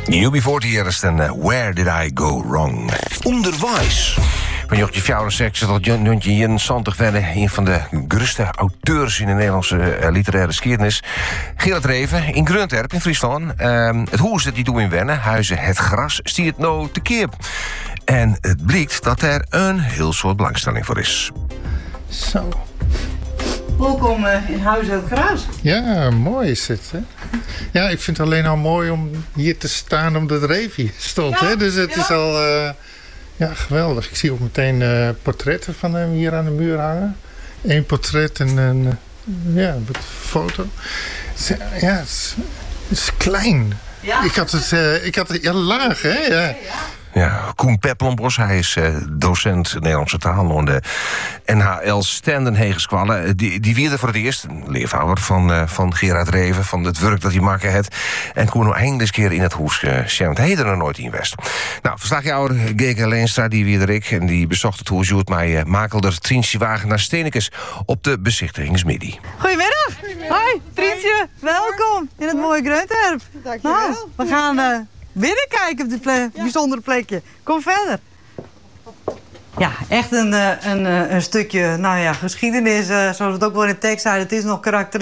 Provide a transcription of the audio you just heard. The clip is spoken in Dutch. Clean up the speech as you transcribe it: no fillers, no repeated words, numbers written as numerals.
UB40 eerst en Where Did I Go Wrong? Onderwijs. Van Jochtje 64 tot Juntje 71 werden een van de grootste auteurs in de Nederlandse literaire geschiedenis. Gerard Reven in Grunterp in Friesland. Het huis dat hij doet in Wennen, Huizen Het Gras, stiert nou te keer. En het blijkt dat er een heel soort belangstelling voor is. Zo. Welkom in Huizen Het Gras. Ja, mooi is het. Hè? Ja, ik vind het alleen al mooi om hier te staan omdat Reven hier stond. Ja, hè? Dus het is al ja, geweldig. Ik zie ook meteen portretten van hem hier aan de muur hangen. Eén portret en een foto. Ja, het is klein. Ja. Ik had het laag, hè? Ja. Ja, Koen Peppelenbos, hij is docent Nederlandse taal aan de NHL Stendenhegeskwallen. Die wierde voor het eerst, een leervader van Gerard Reven, van het werk dat hij maken heeft. En Koen nog eindelijk keer in het hoes geschermd. Hij er nog nooit in West. Nou, verslagjouwer Geke Leenstra, die wierde ik en die bezocht het hoes met mij makelder Trientje Wagen naar Stenekes op de bezichtigingsmiddag. Goedemiddag. Hoi, Trientje. Welkom in het mooie Grunterp. Dankjewel. Nou, we gaan binnen kijken op dit bijzondere plekje. Kom verder. Ja, echt een stukje geschiedenis. Zoals we het ook wel in de tekst zeiden. Het is nog karakteristiek.